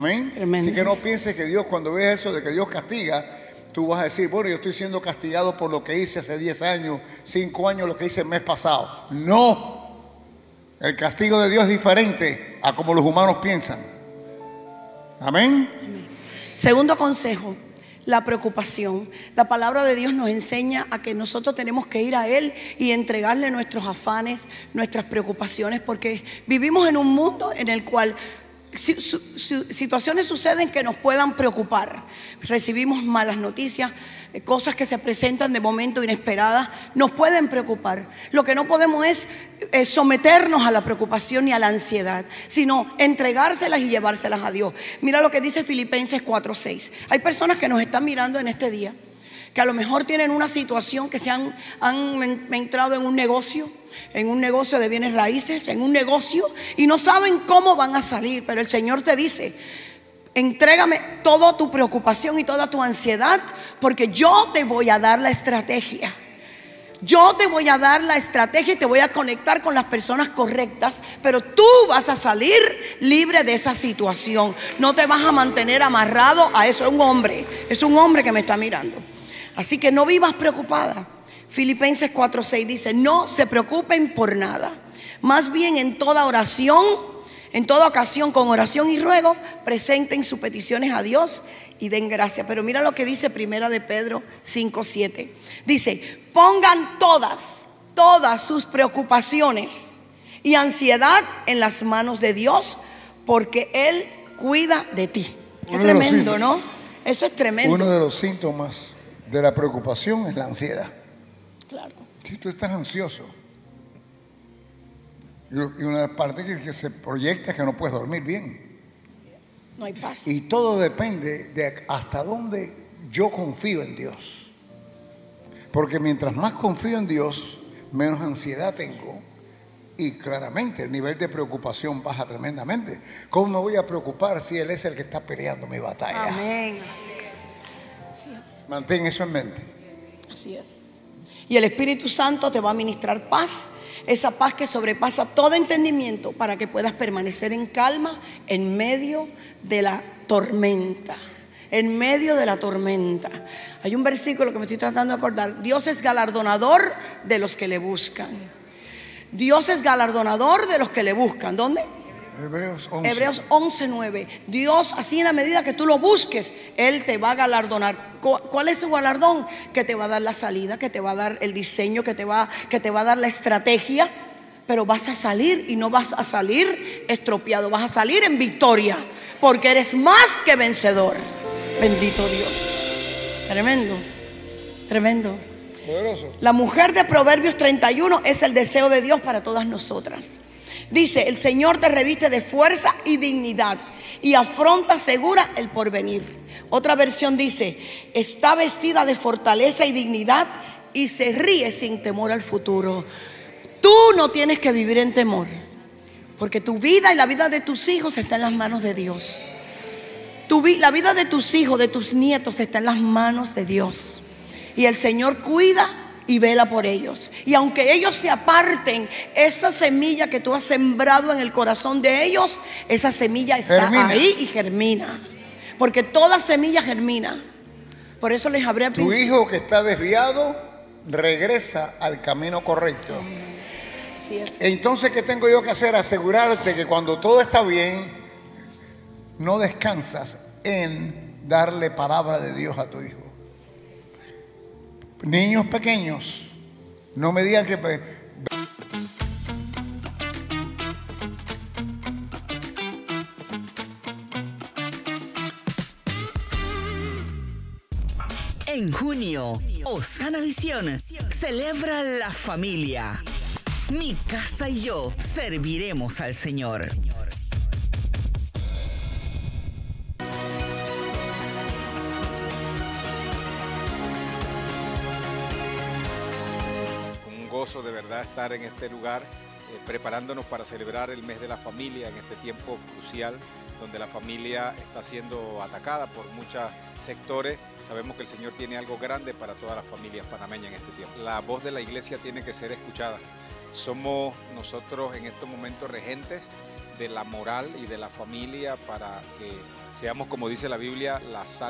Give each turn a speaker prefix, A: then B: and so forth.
A: Amén.
B: Tremendo.
A: Así que no pienses que Dios, cuando ves eso de que Dios castiga, tú vas a decir, bueno, yo estoy siendo castigado por lo que hice hace 10 años, 5 años, lo que hice el mes pasado. No. El castigo de Dios es diferente a como los humanos piensan. Amén.
B: Segundo consejo, la preocupación. La palabra de Dios nos enseña a que nosotros tenemos que ir a Él y entregarle nuestros afanes, nuestras preocupaciones, porque vivimos en un mundo en el cual situaciones suceden que nos puedan preocupar. Recibimos malas noticias, cosas que se presentan de momento inesperadas, nos pueden preocupar. Lo que no podemos es someternos a la preocupación ni a la ansiedad, sino entregárselas y llevárselas a Dios. Mira lo que dice Filipenses 4:6. Hay personas que nos están mirando en este día, que a lo mejor tienen una situación, que han entrado en un negocio de bienes raíces, en un negocio, y no saben cómo van a salir. Pero el Señor te dice: entrégame toda tu preocupación y toda tu ansiedad, porque yo te voy a dar la estrategia. Yo te voy a dar la estrategia y te voy a conectar con las personas correctas, pero tú vas a salir libre de esa situación. No te vas a mantener amarrado a eso. Es un hombre que me está mirando. Así que no vivas preocupada. Filipenses 4:6 dice: no se preocupen por nada, más bien en toda oración, en toda ocasión, con oración y ruego, presenten sus peticiones a Dios y den gracias. Pero mira lo que dice Primera de Pedro 5:7. Dice: pongan todas sus preocupaciones y ansiedad en las manos de Dios, porque Él cuida de ti. Qué tremendo, ¿no? Eso es tremendo.
A: Uno de los síntomas de la preocupación es la ansiedad.
B: Claro.
A: Si tú estás ansioso, y una parte que se proyecta es que no puedes dormir bien.
B: No hay paz.
A: Y todo depende de hasta dónde yo confío en Dios. Porque mientras más confío en Dios, menos ansiedad tengo. Y claramente el nivel de preocupación baja tremendamente. ¿Cómo me voy a preocupar si Él es el que está peleando mi batalla?
B: Amén. Así es.
A: Mantén eso en mente.
B: Así es. Y el Espíritu Santo te va a ministrar paz, esa paz que sobrepasa todo entendimiento, para que puedas permanecer en calma en medio de la tormenta. En medio de la tormenta. Hay un versículo que me estoy tratando de acordar. Dios es galardonador de los que le buscan. Dios es galardonador de los que le buscan. ¿Dónde? Hebreos 11:9. Dios, así en la medida que tú lo busques, Él te va a galardonar. ¿Cuál es su galardón? Que te va a dar la salida, que te va a dar el diseño, que te va a dar la estrategia. Pero vas a salir, y no vas a salir estropeado, vas a salir en victoria, porque eres más que vencedor. Bendito Dios. Tremendo, tremendo.
A: Poderoso.
B: La mujer de Proverbios 31 es el deseo de Dios para todas nosotras. Dice: el Señor te reviste de fuerza y dignidad, y afronta segura el porvenir. Otra versión dice: está vestida de fortaleza y dignidad, y se ríe sin temor al futuro. Tú no tienes que vivir en temor, porque tu vida y la vida de tus hijos está en las manos de Dios. La vida de tus hijos, de tus nietos, está en las manos de Dios. Y el Señor cuida y vela por ellos. Y aunque ellos se aparten, esa semilla que tú has sembrado en el corazón de ellos, esa semilla está ahí y germina. Porque toda semilla germina. Por eso les hablé al principio.
A: Tu hijo que está desviado regresa al camino correcto.
B: Así es.
A: Entonces, ¿qué tengo yo que hacer? Asegurarte que cuando todo está bien, no descansas en darle palabra de Dios a tu hijo. Niños pequeños, no me digan que...
C: En junio, Osana Visión celebra la familia. Mi casa y yo serviremos al Señor.
D: Gozo de verdad estar en este lugar, preparándonos para celebrar el mes de la familia en este tiempo crucial donde la familia está siendo atacada por muchos sectores. Sabemos que el Señor tiene algo grande para todas las familias panameñas en este tiempo. La voz de la iglesia tiene que ser escuchada. Somos nosotros en estos momentos regentes de la moral y de la familia para que seamos, como dice la Biblia, la sal